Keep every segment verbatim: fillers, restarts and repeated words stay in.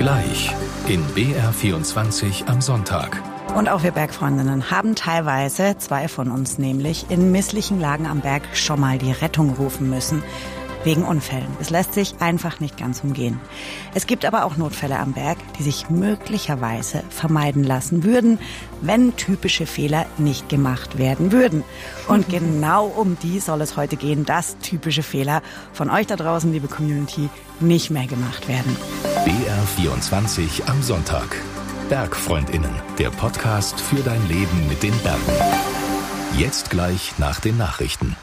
Gleich in B R vierundzwanzig am Sonntag. Und auch wir Bergfreundinnen haben teilweise, zwei von uns nämlich, in misslichen Lagen am Berg schon mal die Rettung rufen müssen. Wegen Unfällen. Es lässt sich einfach nicht ganz umgehen. Es gibt aber auch Notfälle am Berg, die sich möglicherweise vermeiden lassen würden, wenn typische Fehler nicht gemacht werden würden. Und genau um die soll es heute gehen, dass typische Fehler von euch da draußen, liebe Community, nicht mehr gemacht werden. B R vierundzwanzig am Sonntag. Bergfreundinnen, der Podcast für dein Leben mit den Bergen. Jetzt gleich nach den Nachrichten.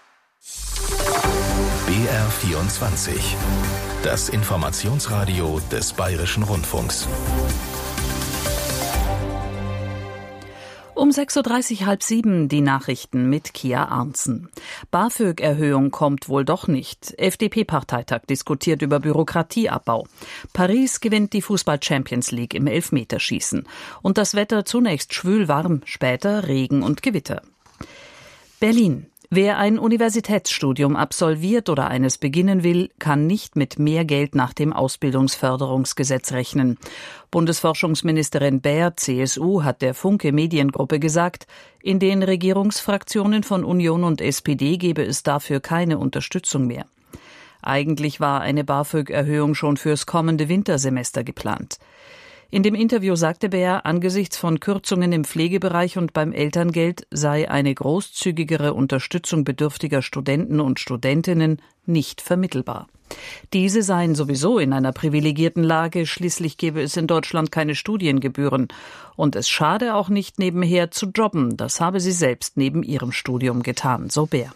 B R vierundzwanzig, das Informationsradio des Bayerischen Rundfunks. Um sechs Uhr dreißig, halb sieben, die Nachrichten mit Kia Arntzen. BAföG-Erhöhung kommt wohl doch nicht. F D P-Parteitag diskutiert über Bürokratieabbau. Paris gewinnt die Fußball-Champions League im Elfmeterschießen. Und das Wetter zunächst schwül warm, später Regen und Gewitter. Berlin. Wer ein Universitätsstudium absolviert oder eines beginnen will, kann nicht mit mehr Geld nach dem Ausbildungsförderungsgesetz rechnen. Bundesforschungsministerin Baer, C S U, hat der Funke Mediengruppe gesagt, in den Regierungsfraktionen von Union und S P D gebe es dafür keine Unterstützung mehr. Eigentlich war eine BAföG-Erhöhung schon fürs kommende Wintersemester geplant. In dem Interview sagte Baer, angesichts von Kürzungen im Pflegebereich und beim Elterngeld sei eine großzügigere Unterstützung bedürftiger Studenten und Studentinnen nicht vermittelbar. Diese seien sowieso in einer privilegierten Lage, schließlich gäbe es in Deutschland keine Studiengebühren. Und es schade auch nicht, nebenher zu jobben, das habe sie selbst neben ihrem Studium getan, so Baer.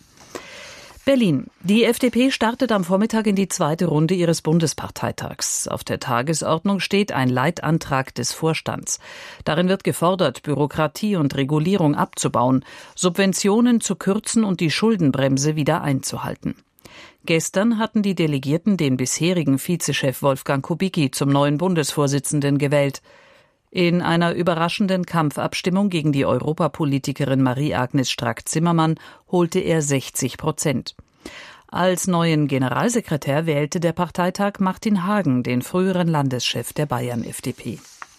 Berlin. Die F D P startet am Vormittag in die zweite Runde ihres Bundesparteitags. Auf der Tagesordnung steht ein Leitantrag des Vorstands. Darin wird gefordert, Bürokratie und Regulierung abzubauen, Subventionen zu kürzen und die Schuldenbremse wieder einzuhalten. Gestern hatten die Delegierten den bisherigen Vizechef Wolfgang Kubicki zum neuen Bundesvorsitzenden gewählt. In einer überraschenden Kampfabstimmung gegen die Europapolitikerin Marie-Agnes Strack-Zimmermann holte er sechzig Prozent. Als neuen Generalsekretär wählte der Parteitag Martin Hagen, den früheren Landeschef der Bayern-F D P.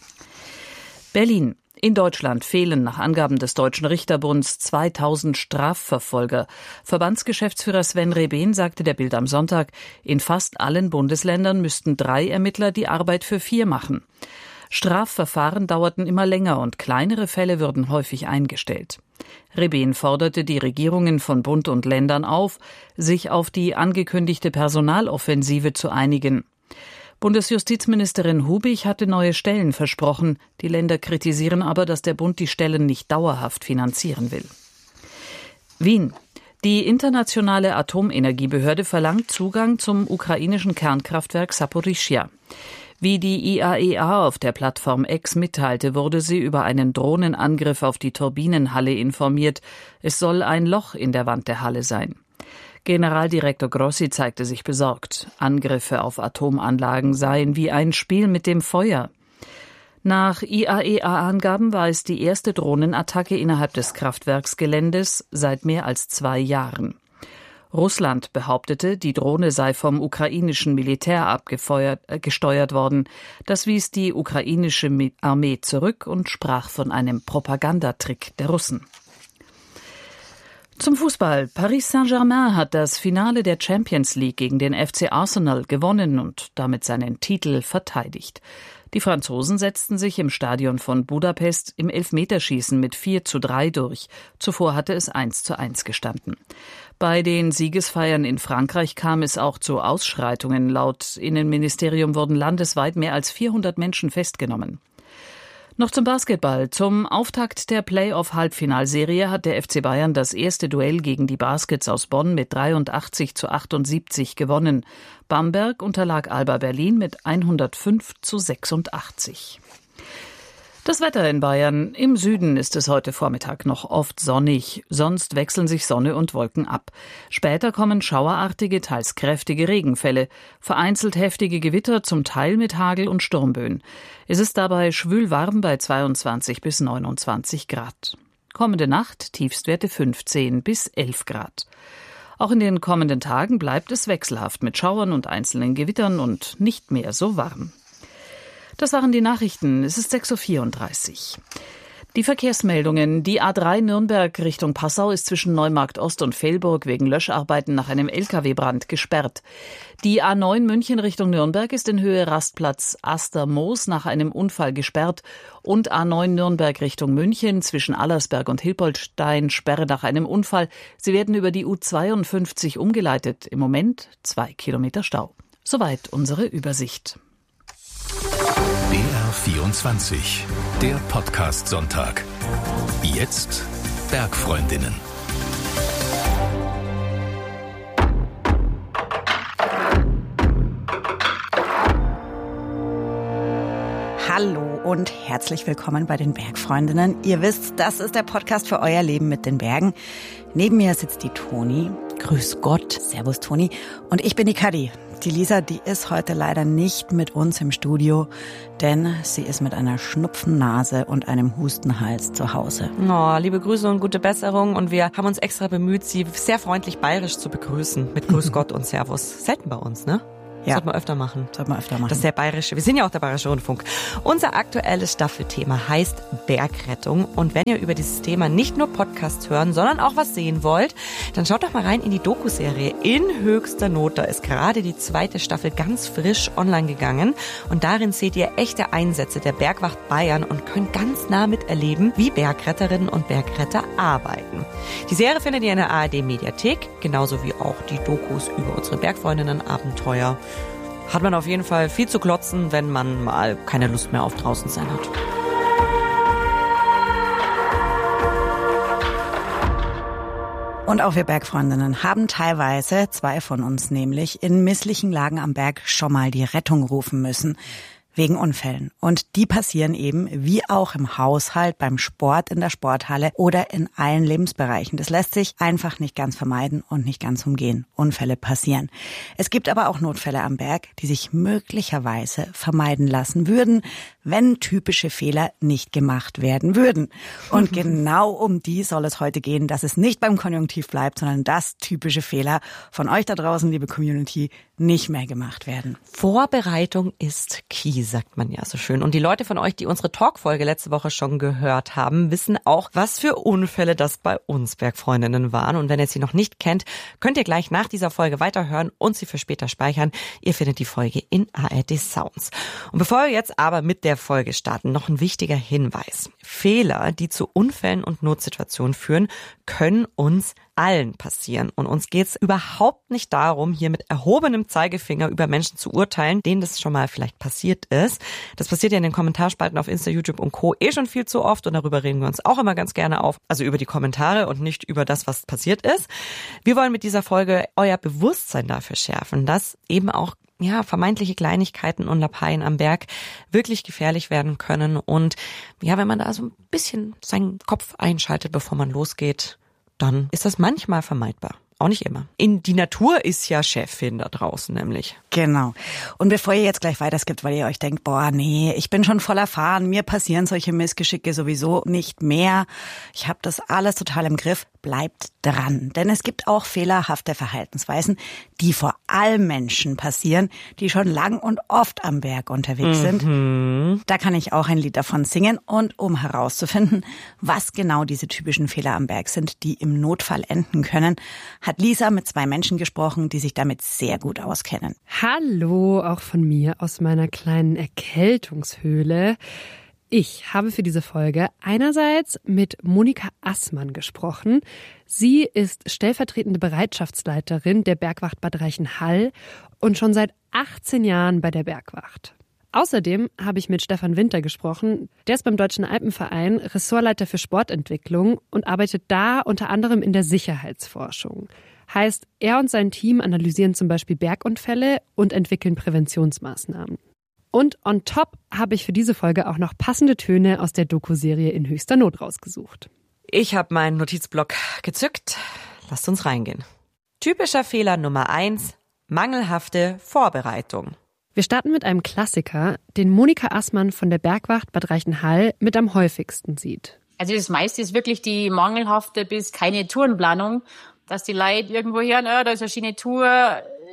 Berlin. In Deutschland fehlen nach Angaben des Deutschen Richterbunds zweitausend Strafverfolger. Verbandsgeschäftsführer Sven Rebehn sagte der Bild am Sonntag, in fast allen Bundesländern müssten drei Ermittler die Arbeit für vier machen. Strafverfahren dauerten immer länger und kleinere Fälle würden häufig eingestellt. Rebehn forderte die Regierungen von Bund und Ländern auf, sich auf die angekündigte Personaloffensive zu einigen. Bundesjustizministerin Hubig hatte neue Stellen versprochen. Die Länder kritisieren aber, dass der Bund die Stellen nicht dauerhaft finanzieren will. Wien. Die internationale Atomenergiebehörde verlangt Zugang zum ukrainischen Kernkraftwerk Saporischschja. Wie die I A E A auf der Plattform X mitteilte, wurde sie über einen Drohnenangriff auf die Turbinenhalle informiert. Es soll ein Loch in der Wand der Halle sein. Generaldirektor Grossi zeigte sich besorgt. Angriffe auf Atomanlagen seien wie ein Spiel mit dem Feuer. Nach I A E A-Angaben war es die erste Drohnenattacke innerhalb des Kraftwerksgeländes seit mehr als zwei Jahren. Russland behauptete, die Drohne sei vom ukrainischen Militär abgefeuert, äh, gesteuert worden. Das wies die ukrainische Armee zurück und sprach von einem Propagandatrick der Russen. Zum Fußball. Paris Saint-Germain hat das Finale der Champions League gegen den F C Arsenal gewonnen und damit seinen Titel verteidigt. Die Franzosen setzten sich im Stadion von Budapest im Elfmeterschießen mit vier zu drei durch. Zuvor hatte es eins zu eins gestanden. Bei den Siegesfeiern in Frankreich kam es auch zu Ausschreitungen. Laut Innenministerium wurden landesweit mehr als vierhundert Menschen festgenommen. Noch zum Basketball. Zum Auftakt der Playoff-Halbfinalserie hat der F C Bayern das erste Duell gegen die Baskets aus Bonn mit dreiundachtzig zu achtundsiebzig gewonnen. Bamberg unterlag Alba Berlin mit hundertfünf zu sechsundachtzig. Das Wetter in Bayern. Im Süden ist es heute Vormittag noch oft sonnig. Sonst wechseln sich Sonne und Wolken ab. Später kommen schauerartige, teils kräftige Regenfälle. Vereinzelt heftige Gewitter, zum Teil mit Hagel und Sturmböen. Es ist dabei schwül warm bei zweiundzwanzig bis neunundzwanzig Grad. Kommende Nacht Tiefstwerte fünfzehn bis elf Grad. Auch in den kommenden Tagen bleibt es wechselhaft mit Schauern und einzelnen Gewittern und nicht mehr so warm. Das waren die Nachrichten. Es ist sechs Uhr vierunddreißig. Die Verkehrsmeldungen. Die A drei Nürnberg Richtung Passau ist zwischen Neumarkt Ost und Velburg wegen Löscharbeiten nach einem L K W-Brand gesperrt. Die A neun München Richtung Nürnberg ist in Höhe Rastplatz Astermoos nach einem Unfall gesperrt und A neun Nürnberg Richtung München zwischen Allersberg und Hilpoltstein Sperre nach einem Unfall. Sie werden über die U zweiundfünfzig umgeleitet. Im Moment zwei Kilometer Stau. Soweit unsere Übersicht. B R vierundzwanzig, der Podcast Sonntag. Jetzt Bergfreundinnen. Hallo und herzlich willkommen bei den Bergfreundinnen. Ihr wisst, das ist der Podcast für euer Leben mit den Bergen. Neben mir sitzt die Toni. Grüß Gott. Servus Toni. Und ich bin die Kadi. Die Lisa, die ist heute leider nicht mit uns im Studio, denn sie ist mit einer Schnupfennase und einem Hustenhals zu Hause. Oh, liebe Grüße und gute Besserung. Und wir haben uns extra bemüht, sie sehr freundlich bayerisch zu begrüßen mit Grüß Gott und Servus. Selten bei uns, ne? Ja. Sollte man öfter machen. Sollte man öfter machen. Das ist der bayerische. Wir sind ja auch der Bayerische Rundfunk. Unser aktuelles Staffelthema heißt Bergrettung. Und wenn ihr über dieses Thema nicht nur Podcasts hören, sondern auch was sehen wollt, dann schaut doch mal rein in die Doku-Serie In höchster Not. Da ist gerade die zweite Staffel ganz frisch online gegangen. Und darin seht ihr echte Einsätze der Bergwacht Bayern und könnt ganz nah miterleben, wie Bergretterinnen und Bergretter arbeiten. Die Serie findet ihr in der A R D-Mediathek, genauso wie auch die Dokus über unsere Bergfreundinnen-Abenteuer. Hat man auf jeden Fall viel zu glotzen, wenn man mal keine Lust mehr auf draußen sein hat. Und auch wir Bergfreundinnen haben teilweise, zwei von uns nämlich, in misslichen Lagen am Berg schon mal die Rettung rufen müssen. Wegen Unfällen. Und die passieren eben, wie auch im Haushalt, beim Sport, in der Sporthalle oder in allen Lebensbereichen. Das lässt sich einfach nicht ganz vermeiden und nicht ganz umgehen. Unfälle passieren. Es gibt aber auch Notfälle am Berg, die sich möglicherweise vermeiden lassen würden, wenn typische Fehler nicht gemacht werden würden. Und genau um die soll es heute gehen, dass es nicht beim Konjunktiv bleibt, sondern dass typische Fehler von euch da draußen, liebe Community, nicht mehr gemacht werden. Vorbereitung ist key, sagt man ja so schön. Und die Leute von euch, die unsere Talkfolge letzte Woche schon gehört haben, wissen auch, was für Unfälle das bei uns Bergfreundinnen waren. Und wenn ihr sie noch nicht kennt, könnt ihr gleich nach dieser Folge weiterhören und sie für später speichern. Ihr findet die Folge in A R D Sounds. Und bevor wir jetzt aber mit der Folge starten, noch ein wichtiger Hinweis. Fehler, die zu Unfällen und Notsituationen führen, können uns allen passieren. Und uns geht's überhaupt nicht darum, hier mit erhobenem Zeigefinger über Menschen zu urteilen, denen das schon mal vielleicht passiert ist. Das passiert ja in den Kommentarspalten auf Insta, YouTube und Co. eh schon viel zu oft und darüber reden wir uns auch immer ganz gerne auf. Also über die Kommentare und nicht über das, was passiert ist. Wir wollen mit dieser Folge euer Bewusstsein dafür schärfen, dass eben auch ja, vermeintliche Kleinigkeiten und Lappaien am Berg wirklich gefährlich werden können. Und ja, wenn man da so ein bisschen seinen Kopf einschaltet, bevor man losgeht, dann ist das manchmal vermeidbar. Auch nicht immer. In die Natur ist ja Chefin da draußen nämlich. Genau. Und bevor ihr jetzt gleich weiterskippt, weil ihr euch denkt, boah, nee, ich bin schon voll erfahren, mir passieren solche Missgeschicke sowieso nicht mehr. Ich habe das alles total im Griff. Bleibt dran. Denn es gibt auch fehlerhafte Verhaltensweisen, die vor allem Menschen passieren, die schon lang und oft am Berg unterwegs sind. Mhm. Da kann ich auch ein Lied davon singen. Und um herauszufinden, was genau diese typischen Fehler am Berg sind, die im Notfall enden können, hat Lisa mit zwei Menschen gesprochen, die sich damit sehr gut auskennen. Hallo, auch von mir aus meiner kleinen Erkältungshöhle. Ich habe für diese Folge einerseits mit Monika Assmann gesprochen. Sie ist stellvertretende Bereitschaftsleiterin der Bergwacht Bad Reichenhall und schon seit achtzehn Jahren bei der Bergwacht. Außerdem habe ich mit Stefan Winter gesprochen. Der ist beim Deutschen Alpenverein Ressortleiter für Sportentwicklung und arbeitet da unter anderem in der Sicherheitsforschung. Heißt, er und sein Team analysieren zum Beispiel Bergunfälle und entwickeln Präventionsmaßnahmen. Und on top habe ich für diese Folge auch noch passende Töne aus der Doku-Serie In höchster Not rausgesucht. Ich habe meinen Notizblock gezückt. Lasst uns reingehen. Typischer Fehler Nummer eins, mangelhafte Vorbereitung. Wir starten mit einem Klassiker, den Monika Assmann von der Bergwacht Bad Reichenhall mit am häufigsten sieht. Also das meiste ist wirklich die mangelhafte bis keine Tourenplanung, dass die Leute irgendwo hören, oh, da ist eine schöne Tour,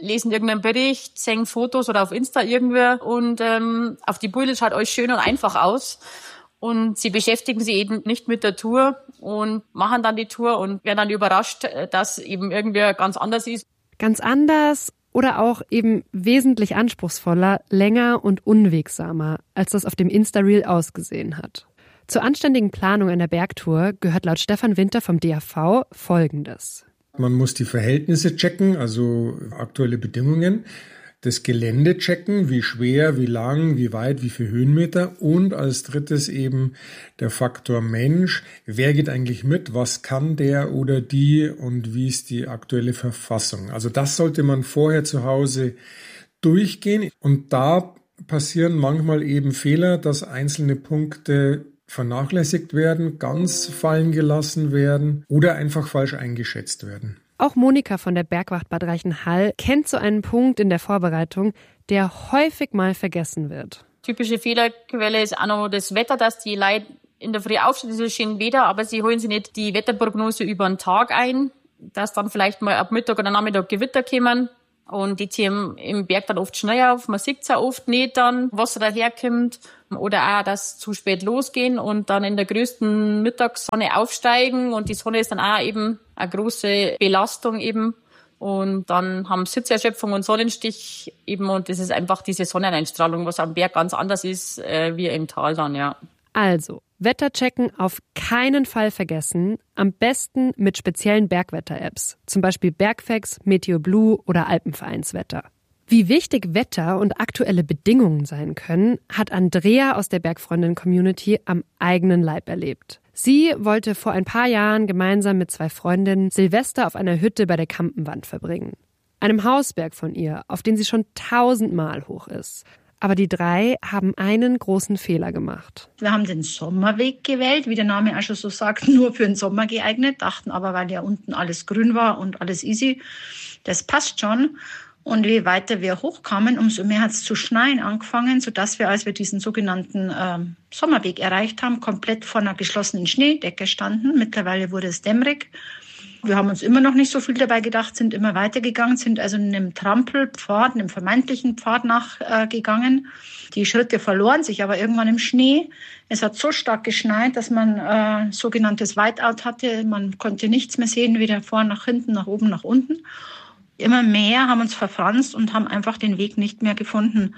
lesen irgendeinen Bericht, sehen Fotos oder auf Insta irgendwer und ähm, auf die Bilder schaut alles schön und einfach aus. Und sie beschäftigen sich eben nicht mit der Tour und machen dann die Tour und werden dann überrascht, dass eben irgendwie ganz anders ist. Ganz anders oder auch eben wesentlich anspruchsvoller, länger und unwegsamer, als das auf dem Insta-Reel ausgesehen hat. Zur anständigen Planung einer Bergtour gehört laut Stefan Winter vom D A V Folgendes. Man muss die Verhältnisse checken, also aktuelle Bedingungen. Das Gelände checken, wie schwer, wie lang, wie weit, wie viele Höhenmeter und als drittes eben der Faktor Mensch. Wer geht eigentlich mit? Was kann der oder die und wie ist die aktuelle Verfassung? Also das sollte man vorher zu Hause durchgehen und da passieren manchmal eben Fehler, dass einzelne Punkte vernachlässigt werden, ganz fallen gelassen werden oder einfach falsch eingeschätzt werden. Auch Monika von der Bergwacht Bad Reichenhall kennt so einen Punkt in der Vorbereitung, der häufig mal vergessen wird. Typische Fehlerquelle ist auch noch das Wetter, dass die Leute in der Früh aufstehen, es ist schön Wetter, aber sie holen sich nicht die Wetterprognose über den Tag ein, dass dann vielleicht mal ab Mittag oder Nachmittag Gewitter kommen. Und die ziehen im Berg dann oft schnell auf. Man sieht es ja oft nicht dann, was daherkommt. Oder auch, dass zu spät losgehen und dann in der größten Mittagssonne aufsteigen. Und die Sonne ist dann auch eben eine große Belastung eben. Und dann haben Sitzerschöpfung und Sonnenstich eben. Und das ist einfach diese Sonneneinstrahlung, was am Berg ganz anders ist, äh, wie im Tal dann, ja. Also, Wetterchecken auf keinen Fall vergessen. Am besten mit speziellen Bergwetter-Apps. Zum Beispiel Bergfacts, Meteoblue oder Alpenvereinswetter. Wie wichtig Wetter und aktuelle Bedingungen sein können, hat Andrea aus der Bergfreundin-Community am eigenen Leib erlebt. Sie wollte vor ein paar Jahren gemeinsam mit zwei Freundinnen Silvester auf einer Hütte bei der Kampenwand verbringen. Einem Hausberg von ihr, auf den sie schon tausendmal hoch ist. Aber die drei haben einen großen Fehler gemacht. Wir haben den Sommerweg gewählt, wie der Name auch schon so sagt, nur für den Sommer geeignet. Dachten aber, weil ja unten alles grün war und alles easy, das passt schon. Und je weiter wir hochkamen, umso mehr hat es zu schneien angefangen, sodass wir, als wir diesen sogenannten äh, Sommerweg erreicht haben, komplett vor einer geschlossenen Schneedecke standen. Mittlerweile wurde es dämmerig. Wir haben uns immer noch nicht so viel dabei gedacht, sind immer weitergegangen, sind also einem Trampelpfad, einem vermeintlichen Pfad nachgegangen. Äh, die Schritte verloren sich aber irgendwann im Schnee. Es hat so stark geschneit, dass man äh, sogenanntes Whiteout hatte. Man konnte nichts mehr sehen, weder vorn nach hinten, nach oben, nach unten. Immer mehr haben uns verfranst und haben einfach den Weg nicht mehr gefunden.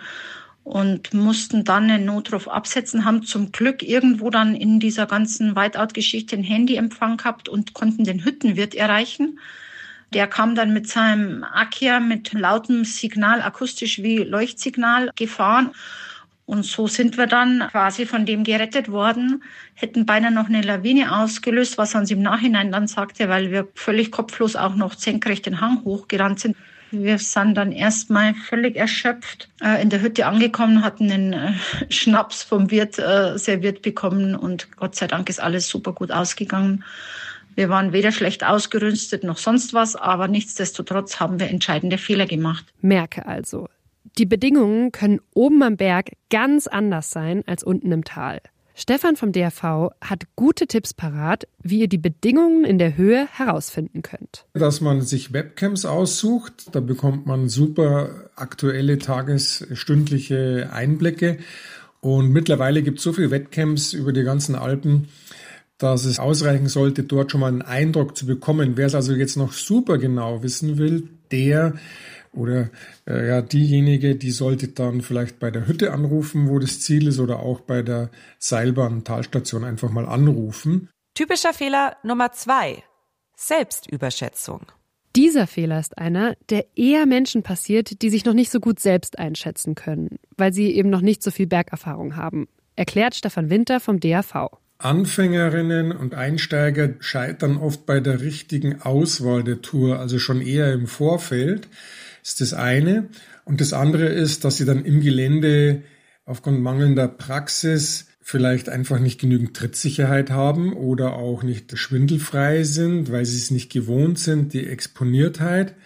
Und mussten dann einen Notruf absetzen, haben zum Glück irgendwo dann in dieser ganzen Whiteout-Geschichte ein Handyempfang gehabt und konnten den Hüttenwirt erreichen. Der kam dann mit seinem Akia mit lautem Signal, akustisch wie Leuchtsignal, gefahren. Und so sind wir dann quasi von dem gerettet worden, hätten beinahe noch eine Lawine ausgelöst, was er uns im Nachhinein dann sagte, weil wir völlig kopflos auch noch senkrecht den Hang hochgerannt sind. Wir sind dann erstmal völlig erschöpft äh, in der Hütte angekommen, hatten einen äh, Schnaps vom Wirt äh, serviert bekommen und Gott sei Dank ist alles super gut ausgegangen. Wir waren weder schlecht ausgerüstet noch sonst was, aber nichtsdestotrotz haben wir entscheidende Fehler gemacht. Merke also, die Bedingungen können oben am Berg ganz anders sein als unten im Tal. Stefan vom D A V hat gute Tipps parat, wie ihr die Bedingungen in der Höhe herausfinden könnt. Dass man sich Webcams aussucht, da bekommt man super aktuelle tagesstündliche Einblicke. Und mittlerweile gibt es so viele Webcams über die ganzen Alpen, dass es ausreichen sollte, dort schon mal einen Eindruck zu bekommen. Wer es also jetzt noch super genau wissen will, der oder äh, ja diejenige, die sollte dann vielleicht bei der Hütte anrufen, wo das Ziel ist, oder auch bei der Seilbahn-Talstation einfach mal anrufen. Typischer Fehler Nummer zwei: Selbstüberschätzung. Dieser Fehler ist einer, der eher Menschen passiert, die sich noch nicht so gut selbst einschätzen können, weil sie eben noch nicht so viel Bergerfahrung haben, erklärt Stefan Winter vom D A V. Anfängerinnen und Einsteiger scheitern oft bei der richtigen Auswahl der Tour, also schon eher im Vorfeld. Ist das eine. Und das andere ist, dass sie dann im Gelände aufgrund mangelnder Praxis vielleicht einfach nicht genügend Trittsicherheit haben oder auch nicht schwindelfrei sind, weil sie es nicht gewohnt sind, die Exponiertheit.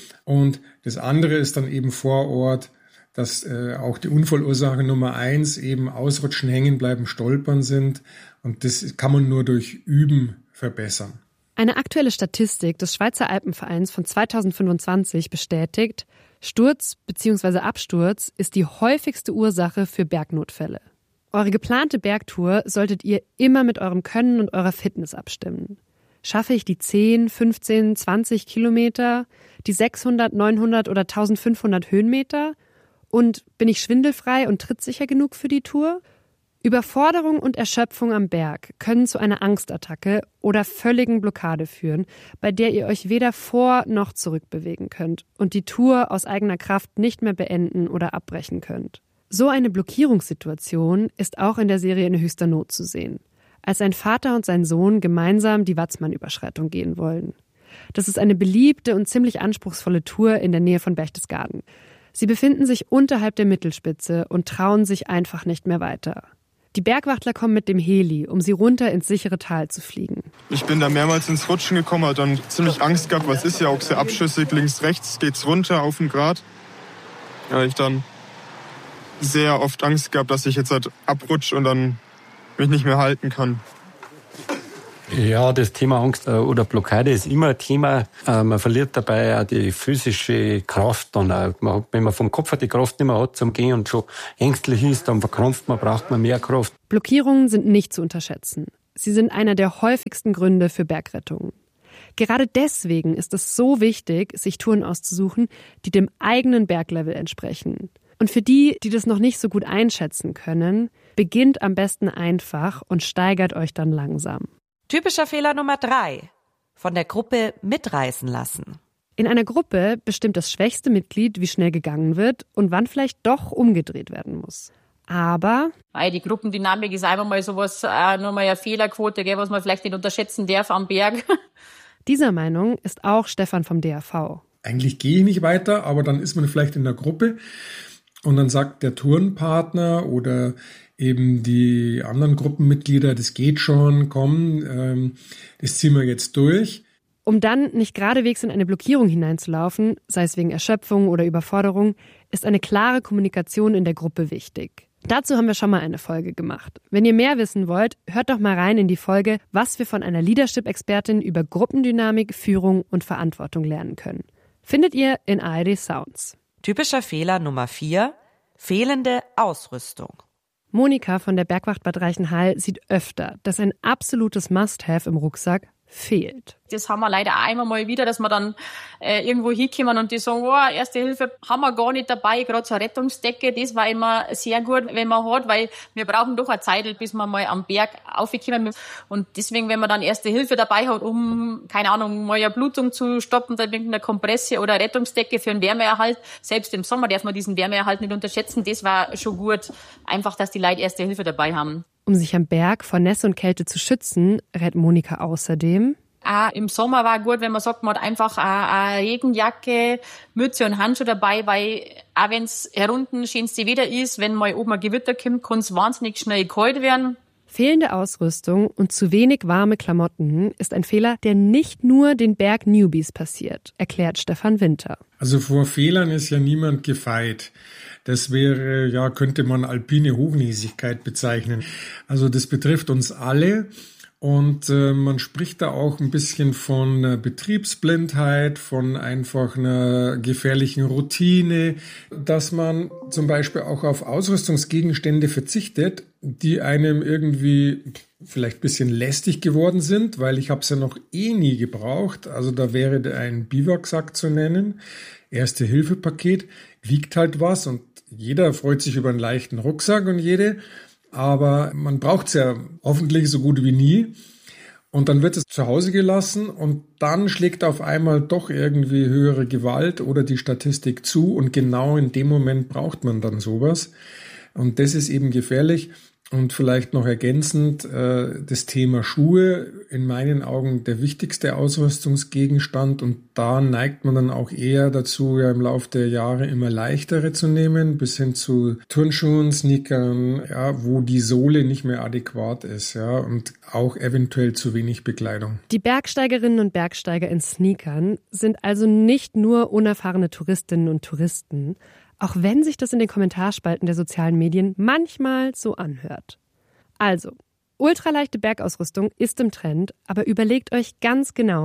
Und das andere ist dann eben vor Ort, dass äh, auch die Unfallursache Nummer eins eben Ausrutschen, hängen bleiben, stolpern sind. Und das kann man nur durch Üben verbessern. Eine aktuelle Statistik des Schweizer Alpenvereins von zweitausendfünfundzwanzig bestätigt, Sturz bzw. Absturz ist die häufigste Ursache für Bergnotfälle. Eure geplante Bergtour solltet ihr immer mit eurem Können und eurer Fitness abstimmen. Schaffe ich die zehn, fünfzehn, zwanzig Kilometer, die sechshundert, neunhundert oder eintausendfünfhundert Höhenmeter? Und bin ich schwindelfrei und trittsicher genug für die Tour? Überforderung und Erschöpfung am Berg können zu einer Angstattacke oder völligen Blockade führen, bei der ihr euch weder vor- noch zurückbewegen könnt und die Tour aus eigener Kraft nicht mehr beenden oder abbrechen könnt. So eine Blockierungssituation ist auch in der Serie In höchster Not zu sehen, als ein Vater und sein Sohn gemeinsam die Watzmann-Überschreitung gehen wollen. Das ist eine beliebte und ziemlich anspruchsvolle Tour in der Nähe von Berchtesgaden. Sie befinden sich unterhalb der Mittelspitze und trauen sich einfach nicht mehr weiter. Die Bergwachtler kommen mit dem Heli, um sie runter ins sichere Tal zu fliegen. Ich bin da mehrmals ins Rutschen gekommen, habe dann ziemlich Angst gehabt, was ist ja auch sehr abschüssig, links, rechts geht's runter auf den Grat. Ja, ich dann sehr oft Angst gehabt, dass ich jetzt halt abrutsche und dann mich nicht mehr halten kann. Ja, das Thema Angst oder Blockade ist immer ein Thema. Man verliert dabei auch die physische Kraft. Dann auch. Wenn man vom Kopf her die Kraft nicht mehr hat zum Gehen und schon ängstlich ist, dann verkrampft man, braucht man mehr Kraft. Blockierungen sind nicht zu unterschätzen. Sie sind einer der häufigsten Gründe für Bergrettungen. Gerade deswegen ist es so wichtig, sich Touren auszusuchen, die dem eigenen Berglevel entsprechen. Und für die, die das noch nicht so gut einschätzen können, beginnt am besten einfach und steigert euch dann langsam. Typischer Fehler Nummer drei. Von der Gruppe mitreißen lassen. In einer Gruppe bestimmt das schwächste Mitglied, wie schnell gegangen wird und wann vielleicht doch umgedreht werden muss. Aber die Gruppendynamik ist einfach mal sowas, äh, nochmal eine Fehlerquote, gell, was man vielleicht nicht unterschätzen darf am Berg. Dieser Meinung ist auch Stefan vom D R V. Eigentlich gehe ich nicht weiter, aber dann ist man vielleicht in der Gruppe und dann sagt der Tourenpartner oder eben die anderen Gruppenmitglieder, das geht schon, komm, ähm, das ziehen wir jetzt durch. Um dann nicht geradewegs in eine Blockierung hineinzulaufen, sei es wegen Erschöpfung oder Überforderung, ist eine klare Kommunikation in der Gruppe wichtig. Dazu haben wir schon mal eine Folge gemacht. Wenn ihr mehr wissen wollt, hört doch mal rein in die Folge, was wir von einer Leadership-Expertin über Gruppendynamik, Führung und Verantwortung lernen können. Findet ihr in A R D Sounds. Typischer Fehler Nummer vier. Fehlende Ausrüstung. Monika von der Bergwacht Bad Reichenhall sieht öfter, dass ein absolutes Must-Have im Rucksack fehlt. Das haben wir leider auch immer mal wieder, dass wir dann äh, irgendwo hinkommen und die sagen, oh, Erste Hilfe haben wir gar nicht dabei, gerade so eine Rettungsdecke, das war immer sehr gut, wenn man hat, weil wir brauchen doch eine Zeit, bis wir mal am Berg aufkommen. Und deswegen, wenn man dann Erste Hilfe dabei hat, um, keine Ahnung, mal eine Blutung zu stoppen, dann eine Kompresse oder eine Rettungsdecke für einen Wärmeerhalt, selbst im Sommer darf man diesen Wärmeerhalt nicht unterschätzen, das war schon gut, einfach, dass die Leute Erste Hilfe dabei haben. Um sich am Berg vor Nässe und Kälte zu schützen, rät Monika außerdem: Auch im Sommer war gut, wenn man sagt, man hat einfach eine Regenjacke, Mütze und Handschuhe dabei, weil auch wenn es herunten schönste Wetter ist, wenn mal oben ein Gewitter kommt, kann es wahnsinnig schnell kalt werden. Fehlende Ausrüstung und zu wenig warme Klamotten ist ein Fehler, der nicht nur den Berg-Newbies passiert, erklärt Stefan Winter. Also vor Fehlern ist ja niemand gefeit. Das wäre, ja, könnte man alpine Hochnäsigkeit bezeichnen. Also das betrifft uns alle. Und äh, man spricht da auch ein bisschen von äh, Betriebsblindheit, von einfach einer gefährlichen Routine, dass man zum Beispiel auch auf Ausrüstungsgegenstände verzichtet, die einem irgendwie vielleicht ein bisschen lästig geworden sind, weil ich habe es ja noch eh nie gebraucht. Also da wäre ein Biwaksack zu nennen, Erste-Hilfe-Paket, wiegt halt was und jeder freut sich über einen leichten Rucksack und jede. Aber man braucht es ja hoffentlich so gut wie nie. Und dann wird es zu Hause gelassen und dann schlägt auf einmal doch irgendwie höhere Gewalt oder die Statistik zu. Und genau in dem Moment braucht man dann sowas. Und das ist eben gefährlich. Und vielleicht noch ergänzend äh, das Thema Schuhe, in meinen Augen der wichtigste Ausrüstungsgegenstand. Und da neigt man dann auch eher dazu, ja im Laufe der Jahre immer leichtere zu nehmen, bis hin zu Turnschuhen, Sneakern, ja, wo die Sohle nicht mehr adäquat ist, ja, und auch eventuell zu wenig Bekleidung. Die Bergsteigerinnen und Bergsteiger in Sneakern sind also nicht nur unerfahrene Touristinnen und Touristen, auch wenn sich das in den Kommentarspalten der sozialen Medien manchmal so anhört. Also, ultraleichte Bergausrüstung ist im Trend, aber überlegt euch ganz genau,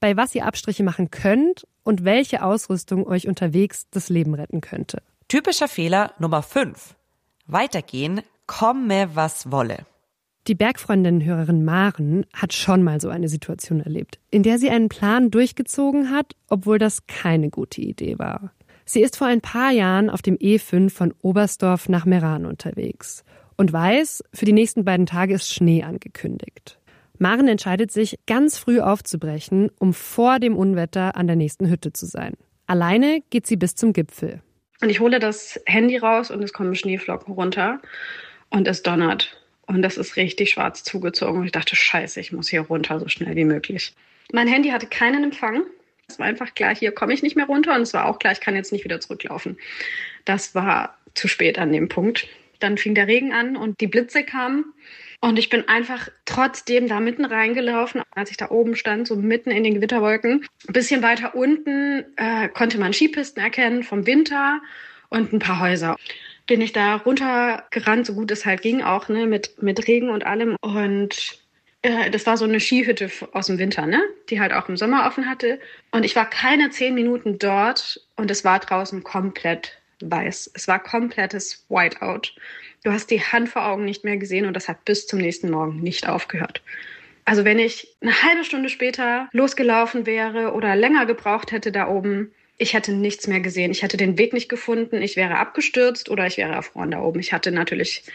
bei was ihr Abstriche machen könnt und welche Ausrüstung euch unterwegs das Leben retten könnte. Typischer Fehler Nummer fünf. Weitergehen, komme was wolle. Die Bergfreundinnen-Hörerin Maren hat schon mal so eine Situation erlebt, in der sie einen Plan durchgezogen hat, obwohl das keine gute Idee war. Sie ist vor ein paar Jahren auf dem E fünf von Oberstdorf nach Meran unterwegs und weiß, für die nächsten beiden Tage ist Schnee angekündigt. Maren entscheidet sich, ganz früh aufzubrechen, um vor dem Unwetter an der nächsten Hütte zu sein. Alleine geht sie bis zum Gipfel. Und ich hole das Handy raus und es kommen Schneeflocken runter und es donnert. Und das ist richtig schwarz zugezogen. Und ich dachte, scheiße, ich muss hier runter, so schnell wie möglich. Mein Handy hatte keinen Empfang. Es war einfach klar, hier komme ich nicht mehr runter. Und es war auch klar, ich kann jetzt nicht wieder zurücklaufen. Das war zu spät an dem Punkt. Dann fing der Regen an und die Blitze kamen. Und ich bin einfach trotzdem da mitten reingelaufen, als ich da oben stand, so mitten in den Gewitterwolken. Ein bisschen weiter unten äh, konnte man Skipisten erkennen vom Winter und ein paar Häuser. Bin ich da runtergerannt, so gut es halt ging, auch ne, mit, mit Regen und allem. Und äh, das war so eine Skihütte aus dem Winter, ne, die halt auch im Sommer offen hatte. Und ich war keine zehn Minuten dort und es war draußen komplett weiß. Es war komplettes Whiteout. Du hast die Hand vor Augen nicht mehr gesehen und das hat bis zum nächsten Morgen nicht aufgehört. Also wenn ich eine halbe Stunde später losgelaufen wäre oder länger gebraucht hätte da oben, ich hätte nichts mehr gesehen. Ich hätte den Weg nicht gefunden. Ich wäre abgestürzt oder ich wäre erfroren da oben. Ich hatte natürlich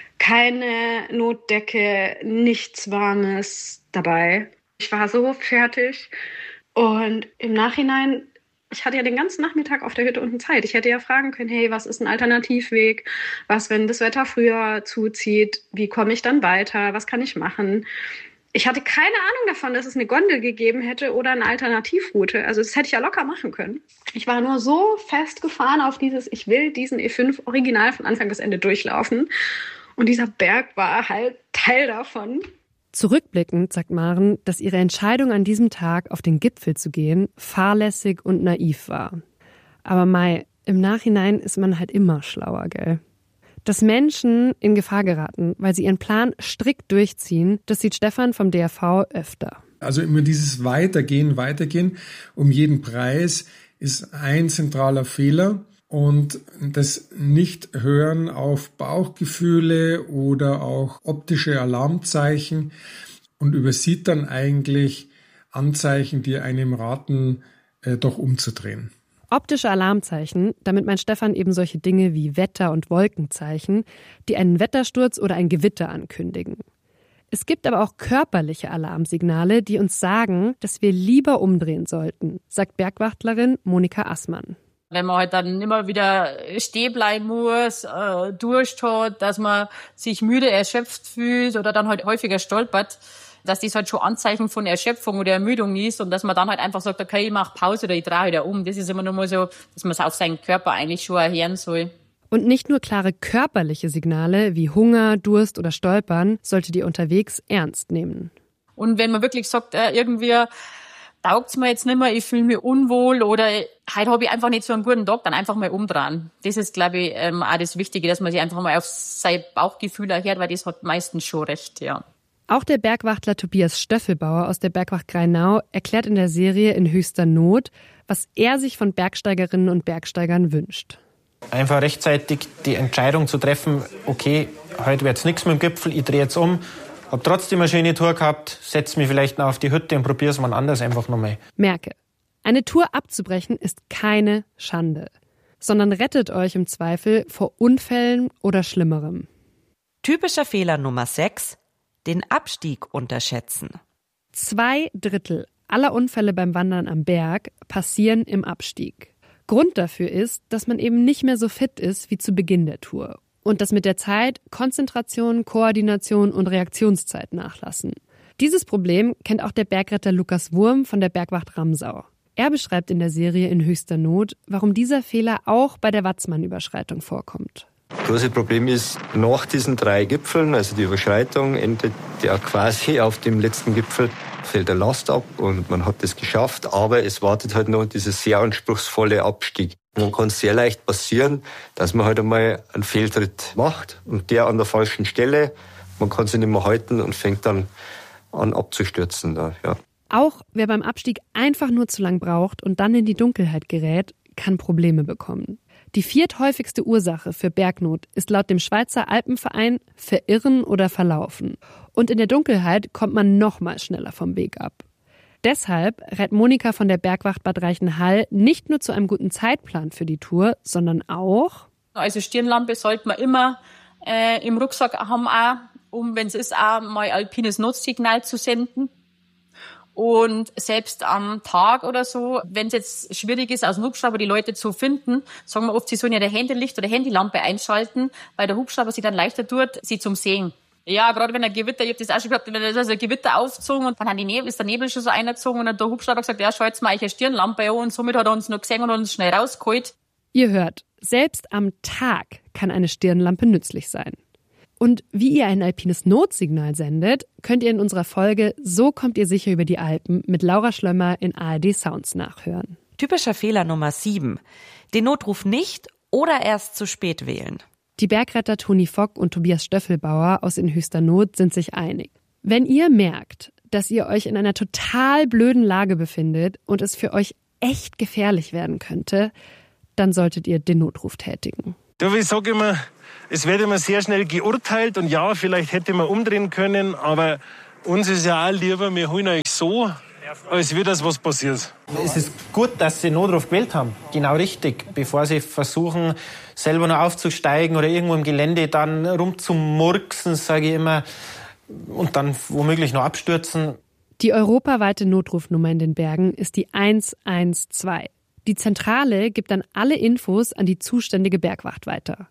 keine Notdecke, nichts Warmes dabei. Ich war so fertig und im Nachhinein, ich hatte ja den ganzen Nachmittag auf der Hütte unten Zeit. Ich hätte ja fragen können, hey, was ist ein Alternativweg? Was, wenn das Wetter früher zuzieht? Wie komme ich dann weiter? Was kann ich machen? Ich hatte keine Ahnung davon, dass es eine Gondel gegeben hätte oder eine Alternativroute. Also das hätte ich ja locker machen können. Ich war nur so festgefahren auf dieses, ich will diesen E fünf original von Anfang bis Ende durchlaufen. Und dieser Berg war halt Teil davon. Zurückblickend sagt Maren, dass ihre Entscheidung an diesem Tag auf den Gipfel zu gehen fahrlässig und naiv war. Aber Mai, im Nachhinein ist man halt immer schlauer, gell? Dass Menschen in Gefahr geraten, weil sie ihren Plan strikt durchziehen, das sieht Stefan vom D R V öfter. Also immer dieses Weitergehen, Weitergehen um jeden Preis ist ein zentraler Fehler. Und das Nicht-Hören auf Bauchgefühle oder auch optische Alarmzeichen und übersieht dann eigentlich Anzeichen, die einem raten, äh, doch umzudrehen. Optische Alarmzeichen, damit meint Stefan eben solche Dinge wie Wetter- und Wolkenzeichen, die einen Wettersturz oder ein Gewitter ankündigen. Es gibt aber auch körperliche Alarmsignale, die uns sagen, dass wir lieber umdrehen sollten, sagt Bergwachtlerin Monika Assmann. Wenn man halt dann immer wieder stehen bleiben muss, äh, Durst hat, dass man sich müde, erschöpft fühlt oder dann halt häufiger stolpert, dass das halt schon Anzeichen von Erschöpfung oder Ermüdung ist und dass man dann halt einfach sagt, okay, ich mache Pause oder ich drehe wieder um. Das ist immer nur mal so, dass man es auf seinen Körper eigentlich schon erhören soll. Und nicht nur klare körperliche Signale wie Hunger, Durst oder Stolpern solltet ihr unterwegs ernst nehmen. Und wenn man wirklich sagt, äh, irgendwie taugt's mir jetzt nicht mehr, ich fühle mich unwohl oder heute habe ich einfach nicht so einen guten Tag, dann einfach mal umdrehen. Das ist, glaube ich, ähm, auch das Wichtige, dass man sich einfach mal auf sein Bauchgefühl erhört, weil das hat meistens schon recht, ja. Auch der Bergwachtler Tobias Stöffelbauer aus der Bergwacht Grainau erklärt in der Serie In höchster Not, was er sich von Bergsteigerinnen und Bergsteigern wünscht. Einfach rechtzeitig die Entscheidung zu treffen, okay, heute wird's nichts mit dem Gipfel, ich drehe jetzt um. Hab trotzdem eine schöne Tour gehabt, setz mich vielleicht noch auf die Hütte und probier's mal anders einfach nochmal. Merke, eine Tour abzubrechen ist keine Schande, sondern rettet euch im Zweifel vor Unfällen oder Schlimmerem. Typischer Fehler Nummer sechs, den Abstieg unterschätzen. Zwei Drittel aller Unfälle beim Wandern am Berg passieren im Abstieg. Grund dafür ist, dass man eben nicht mehr so fit ist wie zu Beginn der Tour. Und dass mit der Zeit Konzentration, Koordination und Reaktionszeit nachlassen. Dieses Problem kennt auch der Bergretter Lukas Wurm von der Bergwacht Ramsau. Er beschreibt in der Serie In höchster Not, warum dieser Fehler auch bei der Watzmann-Überschreitung vorkommt. Das große Problem ist, nach diesen drei Gipfeln, also die Überschreitung, endet ja quasi auf dem letzten Gipfel, fällt der Last ab und man hat es geschafft, aber es wartet halt noch dieser sehr anspruchsvolle Abstieg. Dann kann es sehr leicht passieren, dass man halt einmal einen Fehltritt macht und der an der falschen Stelle, man kann sich nicht mehr halten und fängt dann an abzustürzen. Da, ja. Auch wer beim Abstieg einfach nur zu lang braucht und dann in die Dunkelheit gerät, kann Probleme bekommen. Die vierthäufigste Ursache für Bergnot ist laut dem Schweizer Alpenverein Verirren oder Verlaufen. Und in der Dunkelheit kommt man noch mal schneller vom Weg ab. Deshalb rät Monika von der Bergwacht Bad Reichenhall nicht nur zu einem guten Zeitplan für die Tour, sondern auch... Also Stirnlampe sollte man immer äh, im Rucksack haben, auch, um, wenn es ist, auch mal alpines Notsignal zu senden. Und selbst am Tag oder so, wenn es jetzt schwierig ist, aus dem Hubschrauber die Leute zu finden, sagen wir oft, sie sollen ja der Handylicht oder Handylampe einschalten, weil der Hubschrauber sie dann leichter tut, sie zum Sehen. Ja, gerade wenn ein Gewitter, ich hab das auch schon gehabt, wenn da ist ein Gewitter aufgezogen und dann hat die Nebel, ist der Nebel schon so eingezogen und dann hat der Hubschrauber gesagt, ja, schalt's mal eine Stirnlampe an und somit hat er uns noch gesehen und uns schnell rausgeholt. Ihr hört, selbst am Tag kann eine Stirnlampe nützlich sein. Und wie ihr ein alpines Notsignal sendet, könnt ihr in unserer Folge So kommt ihr sicher über die Alpen mit Laura Schlömmer in A R D Sounds nachhören. Typischer Fehler Nummer sieben. Den Notruf nicht oder erst zu spät wählen. Die Bergretter Toni Fock und Tobias Stöffelbauer aus In höchster Not sind sich einig. Wenn ihr merkt, dass ihr euch in einer total blöden Lage befindet und es für euch echt gefährlich werden könnte, dann solltet ihr den Notruf tätigen. Ja, ich sage immer, es wird immer sehr schnell geurteilt und ja, vielleicht hätte man umdrehen können, aber uns ist ja auch lieber, wir holen euch so, als wird das was passiert. Es ist gut, dass sie den Notruf gewählt haben, genau richtig, bevor sie versuchen, selber noch aufzusteigen oder irgendwo im Gelände dann rumzumurksen, sage ich immer, und dann womöglich noch abstürzen. Die europaweite Notrufnummer in den Bergen ist die eins eins zwei. Die Zentrale gibt dann alle Infos an die zuständige Bergwacht weiter.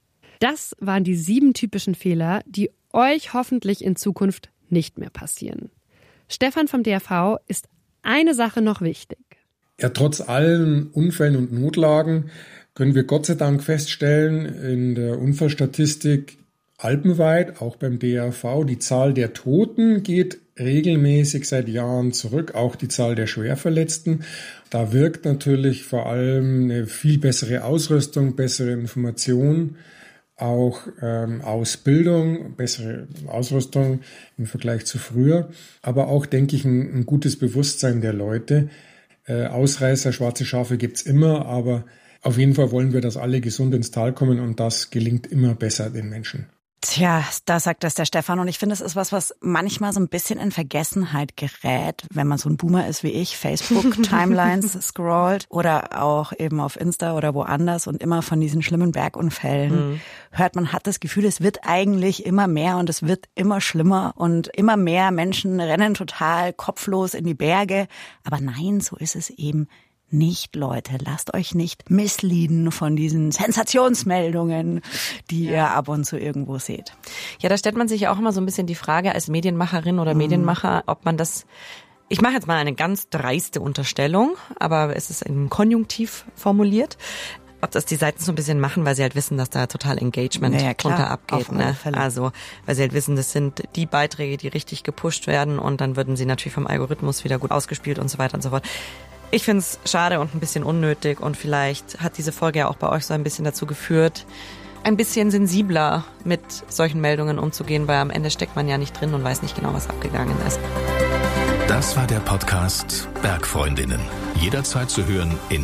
Das waren die sieben typischen Fehler, die euch hoffentlich in Zukunft nicht mehr passieren. Stefan vom D R V ist eine Sache noch wichtig. Ja, trotz allen Unfällen und Notlagen können wir Gott sei Dank feststellen, in der Unfallstatistik alpenweit, auch beim D R V, die Zahl der Toten geht regelmäßig seit Jahren zurück, auch die Zahl der Schwerverletzten. Da wirkt natürlich vor allem eine viel bessere Ausrüstung, bessere Information, auch ähm, Ausbildung, bessere Ausrüstung im Vergleich zu früher, aber auch, denke ich, ein, ein gutes Bewusstsein der Leute. Äh, Ausreißer, schwarze Schafe gibt's immer, aber auf jeden Fall wollen wir, dass alle gesund ins Tal kommen und das gelingt immer besser den Menschen. Tja, da sagt das der Stefan und ich finde, es ist was, was manchmal so ein bisschen in Vergessenheit gerät, wenn man so ein Boomer ist wie ich, Facebook-Timelines scrollt oder auch eben auf Insta oder woanders und immer von diesen schlimmen Bergunfällen mhm. hört. Man hat das Gefühl, es wird eigentlich immer mehr und es wird immer schlimmer und immer mehr Menschen rennen total kopflos in die Berge. Aber nein, so ist es eben nicht, Leute. Lasst euch nicht missleaden von diesen Sensationsmeldungen, die ja. ihr ab und zu irgendwo seht. Ja, da stellt man sich ja auch immer so ein bisschen die Frage als Medienmacherin oder mhm. Medienmacher, ob man das, ich mache jetzt mal eine ganz dreiste Unterstellung, aber es ist im Konjunktiv formuliert, ob das die Seiten so ein bisschen machen, weil sie halt wissen, dass da total Engagement ja, ja, drunter abgeht. Ne? Also, weil sie halt wissen, das sind die Beiträge, die richtig gepusht werden und dann würden sie natürlich vom Algorithmus wieder gut ausgespielt und so weiter und so fort. Ich finde es schade und ein bisschen unnötig und vielleicht hat diese Folge ja auch bei euch so ein bisschen dazu geführt, ein bisschen sensibler mit solchen Meldungen umzugehen, weil am Ende steckt man ja nicht drin und weiß nicht genau, was abgegangen ist. Das war der Podcast Bergfreundinnen. Jederzeit zu hören in